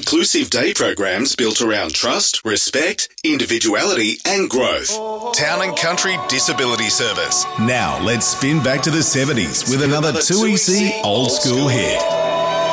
inclusive day programs built around trust, respect, individuality and growth. Town and Country Disability Service. Now let's spin back to the 70s with another 2EC old school hit.